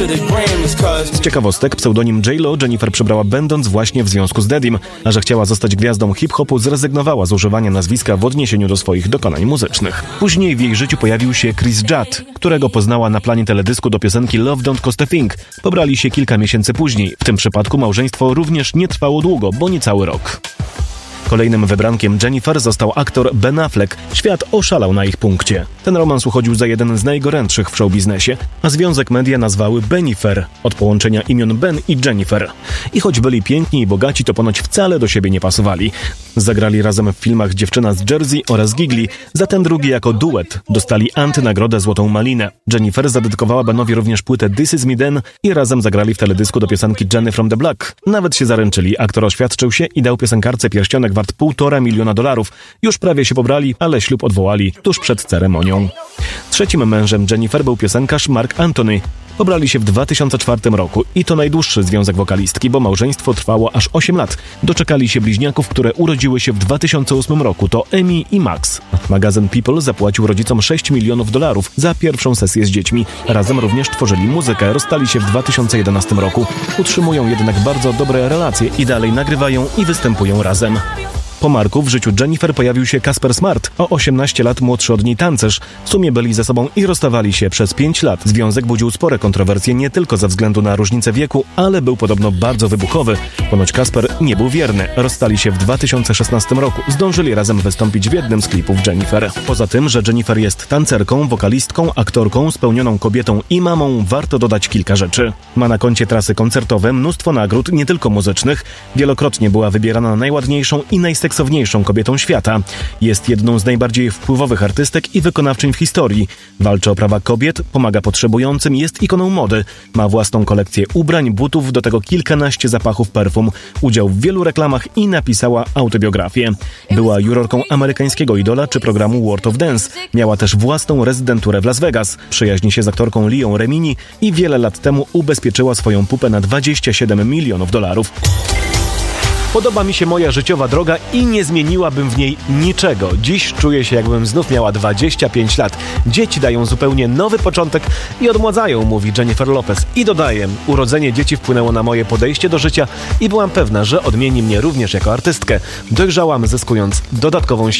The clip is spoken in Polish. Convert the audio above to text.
Z ciekawostek, pseudonim J-Lo Jennifer przybrała będąc właśnie w związku z Daddym, a że chciała zostać gwiazdą hip-hopu, zrezygnowała z używania nazwiska w odniesieniu do swoich dokonań muzycznych. Później w jej życiu pojawił się Chris Judd, którego poznała na planie teledysku do piosenki Love Don't Cost a Thing. Pobrali się kilka miesięcy później. W tym przypadku małżeństwo również nie trwało długo, bo niecały rok. Kolejnym wybrankiem Jennifer został aktor Ben Affleck. Świat oszalał na ich punkcie. Ten romans uchodził za jeden z najgorętszych w showbiznesie, a związek media nazwały Benifer, od połączenia imion Ben i Jennifer. I choć byli piękni i bogaci, to ponoć wcale do siebie nie pasowali. Zagrali razem w filmach Dziewczyna z Jersey oraz Gigli, za ten drugi jako duet dostali antynagrodę Złotą Malinę. Jennifer zadedykowała Benowi również płytę This Is Me Then i razem zagrali w teledysku do piosenki Jenny from the Block. Nawet się zaręczyli, aktor oświadczył się i dał piosenkarce pierścionek wart $1,5 miliona. Już prawie się pobrali, ale ślub odwołali tuż przed ceremonią. Trzecim mężem Jennifer był piosenkarz Mark Anthony. Pobrali się w 2004 roku i to najdłuższy związek wokalistki, bo małżeństwo trwało aż 8 lat. Doczekali się bliźniaków, które urodziły się w 2008 roku, to Amy i Max. Magazyn People zapłacił rodzicom $6 milionów za pierwszą sesję z dziećmi. Razem również tworzyli muzykę, rozstali się w 2011 roku. Utrzymują jednak bardzo dobre relacje i dalej nagrywają i występują razem. Po Marku w życiu Jennifer pojawił się Casper Smart, o 18 lat młodszy od niej tancerz. W sumie byli ze sobą i rozstawali się przez 5 lat. Związek budził spore kontrowersje nie tylko ze względu na różnicę wieku, ale był podobno bardzo wybuchowy. Ponoć Casper nie był wierny. Rozstali się w 2016 roku. Zdążyli razem wystąpić w jednym z klipów Jennifer. Poza tym, że Jennifer jest tancerką, wokalistką, aktorką, spełnioną kobietą i mamą, warto dodać kilka rzeczy. Ma na koncie trasy koncertowe, mnóstwo nagród, nie tylko muzycznych. Wielokrotnie była wybierana na najładniejszą i najseksowniejszą kobietą świata. Jest jedną z najbardziej wpływowych artystek i wykonawczyń w historii. Walczy o prawa kobiet, pomaga potrzebującym, jest ikoną mody. Ma własną kolekcję ubrań, butów, do tego kilkanaście zapachów perfum. Udział w wielu reklamach i napisała autobiografię. Była jurorką amerykańskiego Idola czy programu World of Dance. Miała też własną rezydenturę w Las Vegas. Przyjaźni się z aktorką Leą Remini i wiele lat temu ubezpieczyła swoją pupę na $27 milionów. Podoba mi się moja życiowa droga i nie zmieniłabym w niej niczego. Dziś czuję się, jakbym znów miała 25 lat. Dzieci dają zupełnie nowy początek i odmładzają, mówi Jennifer Lopez. I dodaje, urodzenie dzieci wpłynęło na moje podejście do życia i byłam pewna, że odmieni mnie również jako artystkę. Dojrzałam, zyskując dodatkową siłę.